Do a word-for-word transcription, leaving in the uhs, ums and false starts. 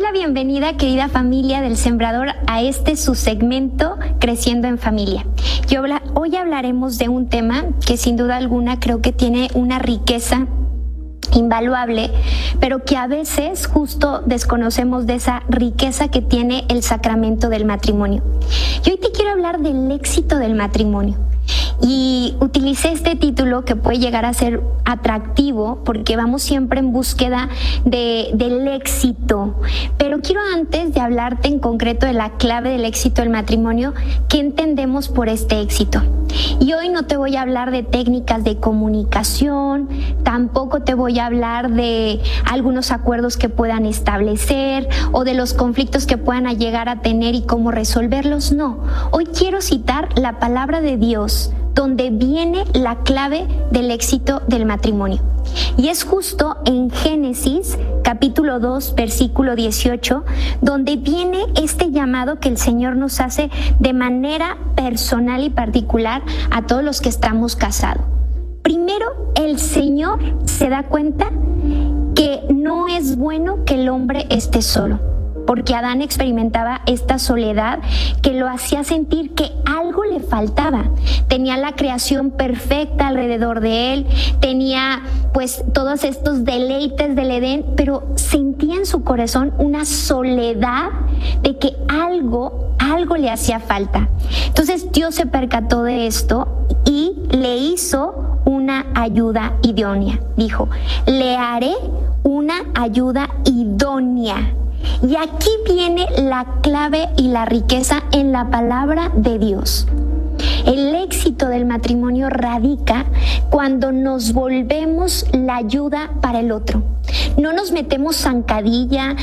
la bienvenida, querida familia del Sembrador, a este su segmento Creciendo en Familia. Y hoy hablaremos de un tema que sin duda alguna creo que tiene una riqueza invaluable, pero que a veces justo desconocemos de esa riqueza que tiene el sacramento del matrimonio. Y hoy te quiero hablar del éxito del matrimonio. Y utilicé este título que puede llegar a ser atractivo porque vamos siempre en búsqueda de, del éxito. Pero quiero, antes de hablarte en concreto de la clave del éxito del matrimonio, ¿qué entendemos por este éxito? Y hoy no te voy a hablar de técnicas de comunicación, tampoco te voy a hablar de algunos acuerdos que puedan establecer o de los conflictos que puedan llegar a tener y cómo resolverlos. No, hoy quiero citar la palabra de Dios, donde viene la clave del éxito del matrimonio. Y es justo en Génesis capítulo dos, versículo dieciocho, donde viene este llamado que el Señor nos hace de manera personal y particular a todos los que estamos casados. Primero, el Señor se da cuenta que no es bueno que el hombre esté solo, porque Adán experimentaba esta soledad que lo hacía sentir que algo le faltaba. Tenía la creación perfecta alrededor de él, tenía pues todos estos deleites del Edén, pero sentía en su corazón una soledad de que algo, algo le hacía falta. Entonces Dios se percató de esto y le hizo una ayuda idónea. Dijo, le haré una ayuda idónea. Y aquí viene la clave y la riqueza en la palabra de Dios. El éxito del matrimonio radica cuando nos volvemos la ayuda para el otro. No nos metemos zancadilla,